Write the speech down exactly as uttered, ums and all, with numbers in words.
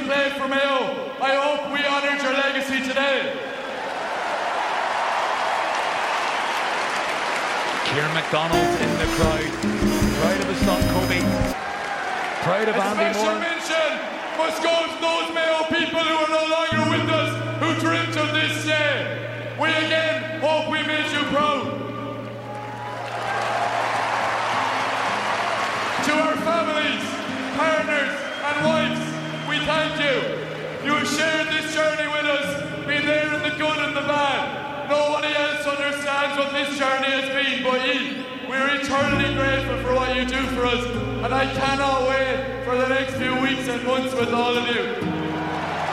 played for Mayo. I hope we honoured your legacy today. Kieran MacDonald in the crowd. Proud of his son Kobe. Proud of A Andy special Moore. mention must go to those Mayo people who are no longer with us, who dreamt of this day. We again hope we made you proud. To our families, partners and wives, we thank you. You have shared this journey with us, been there in the good and the bad. Nobody else understands what this journey has been but you. We're eternally grateful for what you do for us, and I cannot wait for the next few weeks and months with all of you.